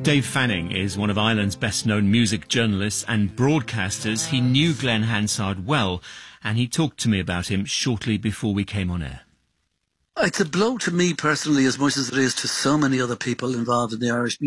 Dave Fanning is one of Ireland's best-known music journalists and broadcasters. He knew Glenn Hansard well, and he talked to me about him shortly before we came on air. It's a blow to me personally as much as it is to so many other people involved in the Irish music